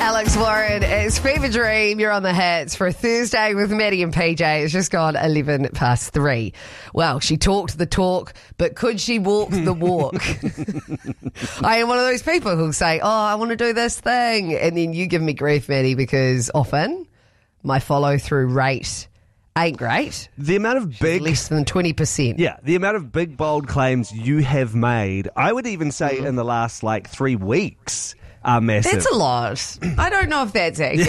Alex Warren, it's Fever Dream. You're on the hits for a Thursday with Maddie and PJ. It's just gone 11 past 3. Well, she talked the talk, but could she walk the walk? I am one of those people who'll say, oh, I want to do this thing. And then you give me grief, Maddie, because often my follow-through rate ain't great. The amount of big... Less than 20%. Yeah, the amount of big, bold claims you have made, I would even say in the last, 3 weeks... are massive. That's a lot. I don't know if that's accurate.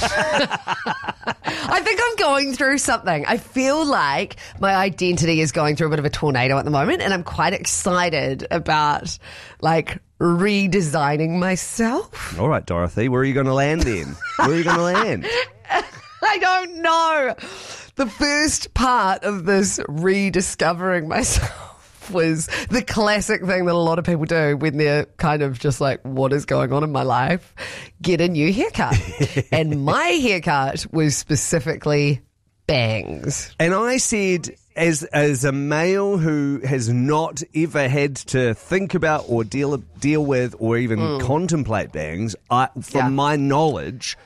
I think I'm going through something. I feel like my identity is going through a bit of a tornado at the moment, and I'm quite excited about, redesigning myself. All right, Dorothy, where are you going to land then? Where are you going to land? I don't know. The first part of this rediscovering myself was the classic thing that a lot of people do when they're kind of just like, what is going on in my life? Get a new haircut. And my haircut was specifically bangs. And I said, as a male who has not ever had to think about or deal with or even contemplate bangs, from my knowledge,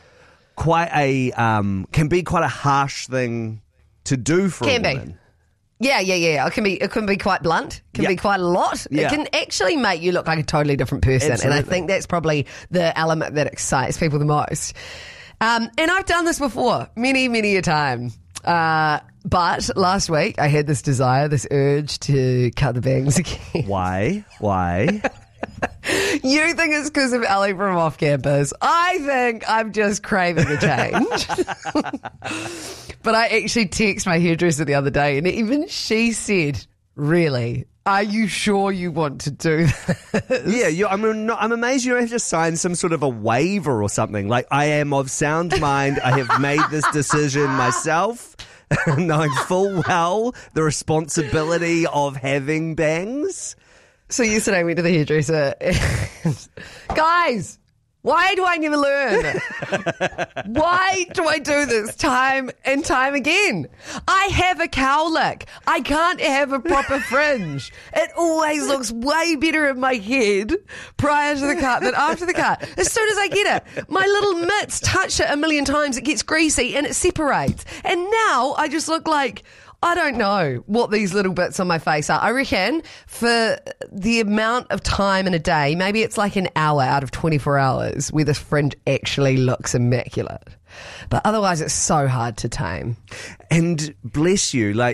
can be quite a harsh thing to do for a woman. Yeah. It can be quite blunt. Can be quite a lot. Yeah. It can actually make you look like a totally different person. Absolutely. And I think that's probably the element that excites people the most. And I've done this before, many, many a time. But last week I had this desire, this urge to cut the bangs again. Why? You think it's because of Ellie from Off Campus. I think I'm just craving a change. But I actually texted my hairdresser the other day, and even she said, really, are you sure you want to do this? Yeah, I'm amazed you don't have to sign some sort of a waiver or something. Like, I am of sound mind. I have made this decision myself, knowing full well the responsibility of having bangs. So yesterday I went to the hairdresser and, guys, why do I never learn? Why do I do this time and time again? I have a cowlick. I can't have a proper fringe. It always looks way better in my head prior to the cut than after the cut. As soon as I get it, my little mitts touch it a million times, it gets greasy and it separates. And now I just look like... I don't know what these little bits on my face are. I reckon for the amount of time in a day, maybe it's like an hour out of 24 hours where this fringe actually looks immaculate. But otherwise it's so hard to tame. And bless you, I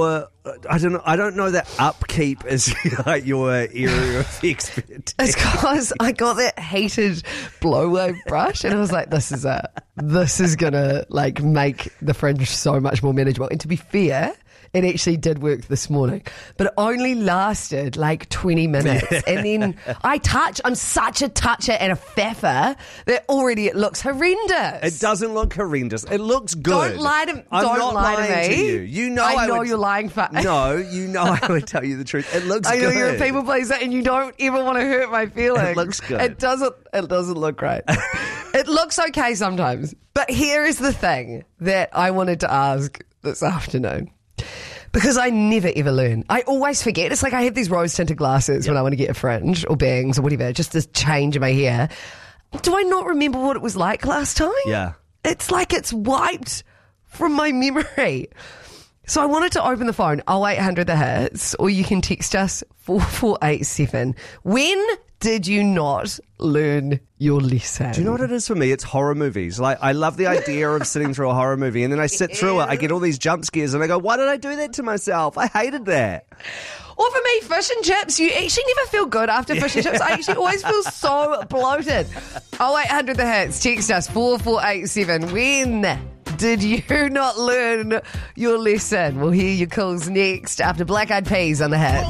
don't know that upkeep is like your area of expertise. It's because I got that heated blow brush and I was like, this is it. This is going to make the fringe so much more manageable. And to be fair, it actually did work this morning, but it only lasted 20 minutes. And then I'm such a toucher and a faffer that already it looks horrendous. It doesn't look horrendous. It looks good. Don't lie to me. You know I know you're lying for me. No, you know I would tell you the truth. It looks good. I know you're a people pleaser and you don't ever want to hurt my feelings. It looks good. It doesn't look great. It looks okay sometimes. But here is the thing that I wanted to ask this afternoon. Because I never ever learn. I always forget. It's like I have these rose tinted glasses when I want to get a fringe or bangs or whatever, just this change in my hair. Do I not remember what it was like last time? Yeah. It's like it's wiped from my memory. So I wanted to open the phone, 0800 the hits, or you can text us 4487. When did you not learn your lesson? Do you know what it is for me? It's horror movies. I love the idea of sitting through a horror movie, and then I sit through it, I get all these jump scares, and I go, why did I do that to myself? I hated that. Or for me, fish and chips. You actually never feel good after fish and chips. I actually always feel so bloated. 0800 the hits, text us 4487. When did you not learn your lesson? We'll hear your calls next after Black Eyed Peas on the hits.